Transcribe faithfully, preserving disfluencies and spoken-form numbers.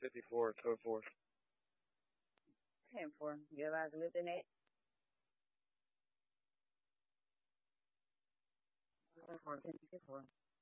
fifty-four, code four. ten four. You guys lived in that? ten four, ten four.